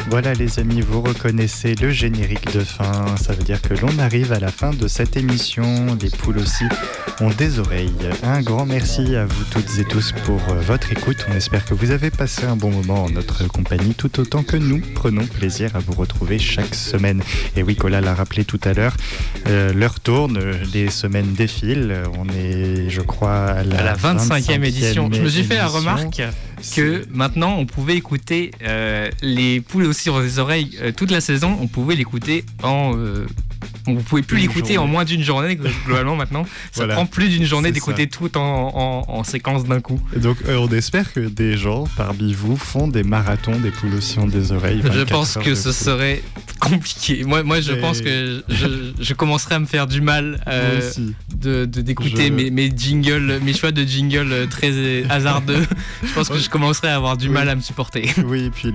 Voilà les amis, vous reconnaissez le générique de fin, ça veut dire que l'on arrive à la fin de cette émission. Les poules aussi ont des oreilles. Un grand merci à vous toutes et tous pour votre écoute. On espère que vous avez passé un bon moment en notre compagnie, tout autant que nous prenons plaisir à vous retrouver chaque semaine. Et oui, Cola l'a rappelé tout à l'heure, l'heure tourne, les semaines défilent. On est, je crois, à la 25e édition. Je me suis fait la remarque que maintenant on pouvait écouter les poules aussi ont des oreilles toute la saison. On pouvait l'écouter on ne pouvait plus l'écouter en moins d'une journée globalement maintenant. Ça prend plus d'une journée d'écouter tout en séquence d'un coup. Et donc on espère que des gens parmi vous font des marathons des poules aussi ont des oreilles. Je pense que ce serait compliqué. Moi je pense que je commencerai à me faire du mal d'écouter mes jingles, mes choix de jingles très hasardeux. Je pense que je commencerai à avoir du mal à me supporter. Oui, puis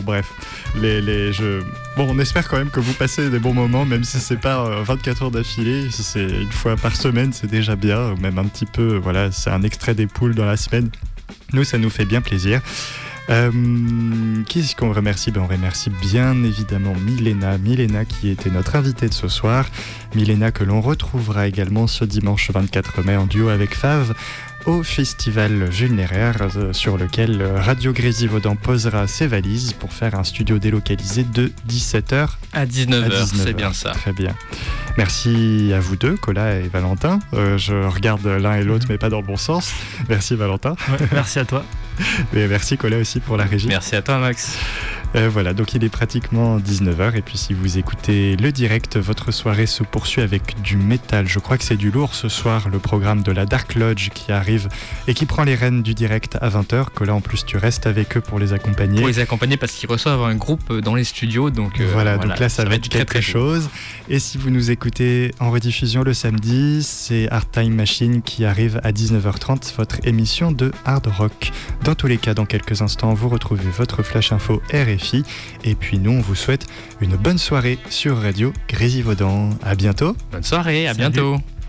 on espère quand même que vous passez des bons moments, même si c'est pas 24 heures d'affilée, si c'est une fois par semaine, c'est déjà bien, même un petit peu, voilà, c'est un extrait des poules dans la semaine. Nous, ça nous fait bien plaisir. Qui est-ce qu'on remercie ? On remercie bien évidemment Milena qui était notre invitée de ce soir. Milena que l'on retrouvera également ce dimanche 24 mai en duo avec Fave au festival Vulnéraire sur lequel Radio Grésivaudan posera ses valises pour faire un studio délocalisé de 17h à 19h. C'est bien ça. Très bien. Merci à vous deux, Cola et Valentin. Je regarde l'un et l'autre mais pas dans le bon sens. Merci Valentin. Ouais, merci à toi. Et merci Cola aussi pour la régie. Merci à toi Max. Voilà, donc il est pratiquement 19h et puis si vous écoutez le direct, votre soirée se poursuit avec du métal. Je crois que c'est du lourd ce soir, le programme de la Dark Lodge qui arrive et qui prend les rênes du direct à 20h. Que là en plus tu restes avec eux pour les accompagner. Pour les accompagner parce qu'ils reçoivent un groupe dans les studios. Donc donc là ça va être quelque chose. Et si vous nous écoutez en rediffusion le samedi, c'est Hard Time Machine qui arrive à 19h30, votre émission de hard rock. Dans tous les cas, dans quelques instants, vous retrouvez votre flash info RFI. Et puis nous, on vous souhaite une bonne soirée sur Radio Grésivaudan. À bientôt. Bonne soirée, à bientôt.